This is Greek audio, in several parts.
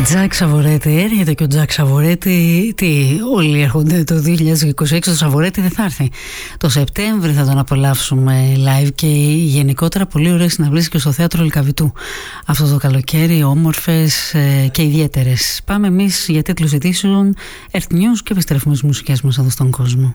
Τζακ Σαβορέτη, έρχεται και ο Τζακ Σαβορέτη. Όλοι έρχονται το 2026. Το Σαβορέτη δεν θα έρθει. Το Σεπτέμβρη θα τον απολαύσουμε live και γενικότερα πολύ ωραίες συναυλίες και στο θέατρο Λυκαβητού αυτό το καλοκαίρι, όμορφες και ιδιαίτερες. Πάμε εμείς για τίτλους ειδήσεων, Earth News και επιστρέφουμε στις μουσικές μας εδώ στον κόσμο.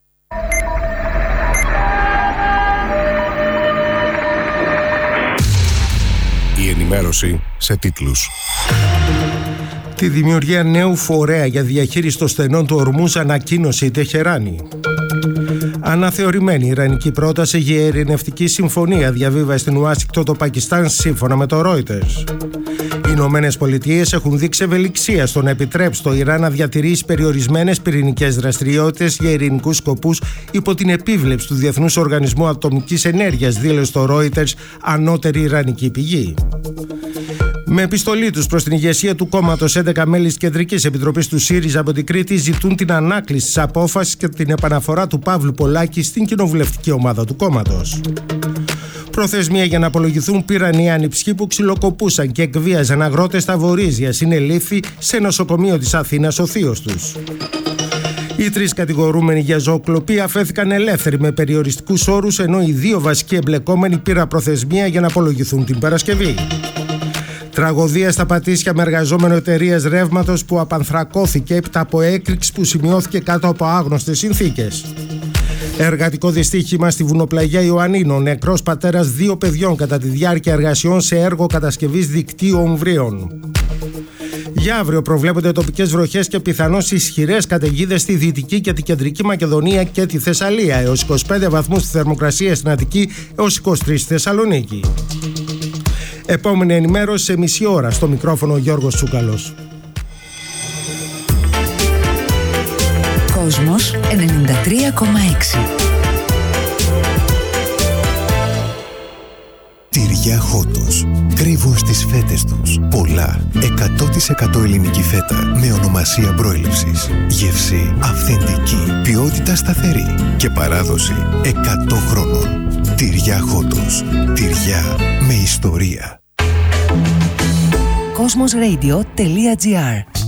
Η ενημέρωση σε τίτλους. Τη δημιουργία νέου φορέα για διαχείριση των στενών του Ορμούζ ανακοίνωσε η Τεχεράνη. Αναθεωρημένη ιρανική πρόταση για ειρηνευτική συμφωνία διαβίβασε στην Ουάσιγκτον το Πακιστάν σύμφωνα με το Reuters. Οι Ηνωμένες Πολιτείες έχουν δείξει ευελιξία στο να επιτρέψει το Ιράν να διατηρήσει περιορισμένες πυρηνικές δραστηριότητες για ειρηνικούς σκοπούς υπό την επίβλεψη του Διεθνούς Οργανισμού Ατομικής Ενέργειας, δήλωσε το Reuters ανώτερη ιρανική πηγή. Με επιστολή τους προς την ηγεσία του κόμματος, 11 μέλη της Κεντρικής Επιτροπής του ΣΥΡΙΖΑ από την Κρήτη ζητούν την ανάκληση της απόφασης και την επαναφορά του Παύλου Πολάκη στην κοινοβουλευτική ομάδα του κόμματος. Προθεσμία για να απολογηθούν πήραν οι άνυψοι που ξυλοκοπούσαν και εκβίαζαν αγρότες στα Βορίζια. Συνελήφθη σε νοσοκομείο της Αθήνας ο θείος τους. Οι τρεις κατηγορούμενοι για ζωοκλοπή αφέθηκαν ελεύθεροι με περιοριστικούς όρους, ενώ οι δύο βασικοί εμπλεκόμενοι πήραν προθεσμία για να απολογηθούν την Παρασκευή. Τραγωδία στα Πατήσια με εργαζόμενο εταιρείας ρεύματος που απανθρακώθηκε έπειτα από έκρηξη που σημειώθηκε κάτω από άγνωστες συνθήκες. Εργατικό δυστύχημα στη βουνοπλαγιά Ιωαννίνων. Νεκρός πατέρας 2 παιδιών κατά τη διάρκεια εργασιών σε έργο κατασκευής δικτύου ομβρίων. Για αύριο προβλέπονται τοπικές βροχές και πιθανώς ισχυρές καταιγίδες στη Δυτική και την Κεντρική Μακεδονία και τη Θεσσαλία. Έως 25 βαθμούς στη θερμοκρασία στην Αττική, έως 23 στη Θεσσαλονίκη. Επόμενη ενημέρωση σε μισή ώρα. Στο μικρόφωνο ο Γιώργος Τσούκαλος. Κόσμος 93,6. Τυριά Χότος. Κρύβουν στις φέτες τους πολλά. 100% ελληνική φέτα με ονομασία προέλευσης. Γεύση αυθεντική. Ποιότητα σταθερή. Και παράδοση 100 χρόνων. Τυριά Χότος. Τυριά με ιστορία. Cosmosradio.gr